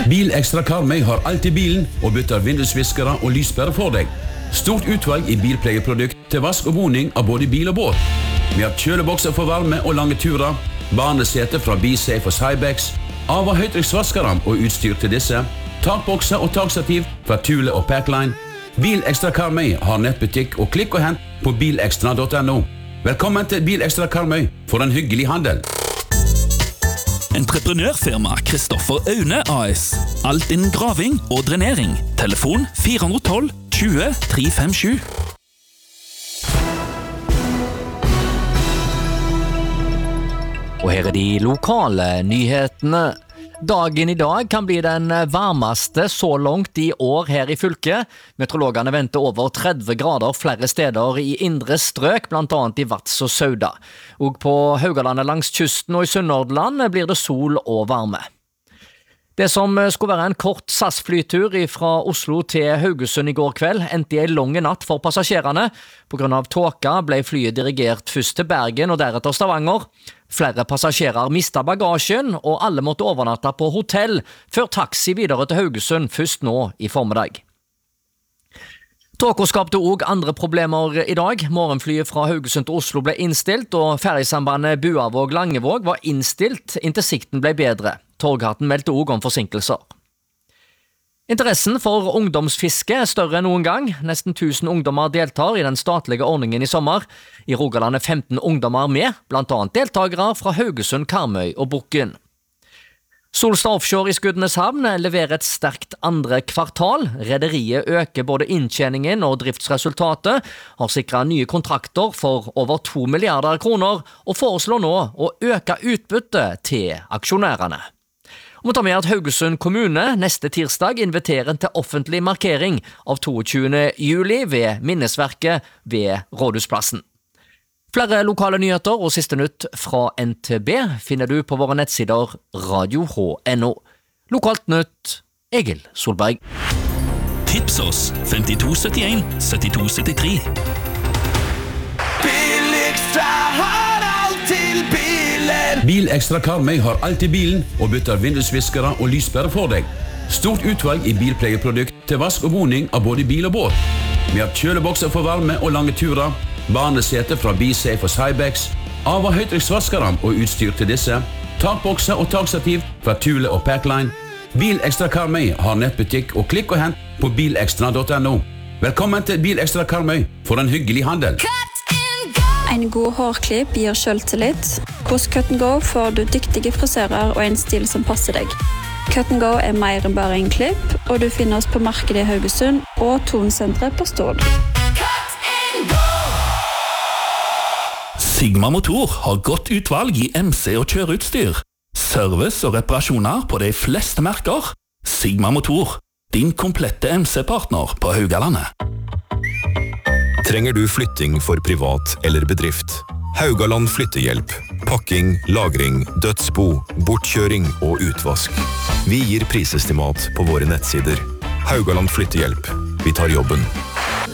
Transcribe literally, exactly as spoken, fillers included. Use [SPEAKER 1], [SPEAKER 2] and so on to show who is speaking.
[SPEAKER 1] Bilekstra Karmøy har alt i bilen og bytter vindusviskere og lyspærer for deg. Stort utvalg i bilpleieprodukt til vask og boning av både bil og båt. Vi har kjølebokser for varme og lange turer, barnesete fra BeSafe og Cybex, av- og høytrykksvaskere og utstyr til disse, takbokser og takstativ fra Thule og Packline. Bilekstra Karmøy har nettbutikk og klikk og hent på bilekstra punktum no. Velkommen til Bilekstra Karmøy for en hyggelig handel.
[SPEAKER 2] Entreprenørfirma Kristoffer Aune A S. Alt innen graving og drenering. Telefon fire ett to tjue tre fem sju.
[SPEAKER 3] Og her er de lokale nyhetene. Dagen i dag kan bli den varmeste så langt i år her i fylket. Meteorologene venter over tretti grader flere steder i indre strøk, blant annet i Vats og Sauda. Og på Haugalandet langs kysten og i Sunnhordland blir det sol og varme. Det som skulle være en kort S A S-flytur fra Oslo til Haugesund i går kveld, endte i en lang natt for passasjerene. På grunn av tåka ble flyet dirigert først til Bergen og deretter Stavanger. Flere passasjerer mistet bagasjen, og alle måtte overnatte på hotell før taxi videre til Haugesund først nå i formiddag. Tåka skapte også andre problemer i dag. Morgenflyet fra Haugesund til Oslo ble innstilt, og ferjesambandet Buavåg-Langevåg var innstilt inntil sikten ble bedre. Torghatten meldte også om forsinkelser. Interessen for ungdomsfiske er større enn noen gang. Nesten tusen ungdommer deltar i den statlige ordningen i sommer. I Rogaland er femten ungdommer med, blant annet deltagere fra Haugesund, Karmøy og Bukken. Solstad Offshore i Skudeneshavn leverer et sterkt andre kvartal. Rederiet øker både inntjeningen og driftsresultatet, har sikret nye kontrakter for over to milliarder kroner og foreslår nå å øke utbyttet til aksjonærene. Vi tar med at Haugesund kommune neste tirsdag inviterer til offentlig markering av toogtyvende juli ved minnesverket ved Rådhusplassen. Flere lokale nyheter og siste nytt fra N T B finner du på våre nettsider radio h punktum n o. Lokalt nytt, Egil Solberg.
[SPEAKER 2] Tips oss femtito syttien syttito syttitre.
[SPEAKER 4] Bilekstra har alt til biler.
[SPEAKER 1] Bilekstra Karmøy har alt i bilen og bytter vindusviskere og lyspærer for deg. Stort utvalg i bilpleieprodukt til vask og boning av både bil og båt. Vi har kjølebokser for varme og lange turer, barnesete fra BeSafe og Cybex, av- og høytrykksvaskere og utstyr til disse, takbokser og takstativ fra Thule og Packline. Bilekstra Karmøy har nettbutikk og klikk og hent på bilekstra punktum no. Velkommen til Bilekstra Karmøy for en hyggelig handel.
[SPEAKER 5] En god hårklipp gir selvtillit. Hos Cut and Go får du dyktige frisører og en stil som passer deg. Cut and Go er mer enn bare en klipp, og du finner oss på markedet i Haugesund og Tonsenteret på Stord.
[SPEAKER 2] Sigma Motor har godt utvalg i M C og kjøreutstyr. Service og reparasjoner på de fleste merker. Sigma Motor, din komplette M C-partner på Haugalandet.
[SPEAKER 6] Trenger du flytting for privat eller bedrift? Haugaland flyttehjelp. Pakking, lagring, dødsbo, bortkjøring og utvask. Vi gir prisestimat på våre nettsider. Haugaland flyttehjelp. Vi tar jobben.